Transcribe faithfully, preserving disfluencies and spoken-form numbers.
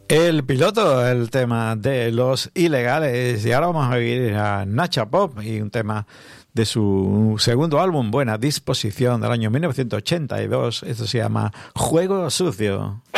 El piloto, el tema de Los Ilegales. Y ahora vamos a ir a Nacha Pop y un tema de su segundo álbum, Buena Disposición, del año mil novecientos ochenta y dos. Esto se llama Juego Sucio.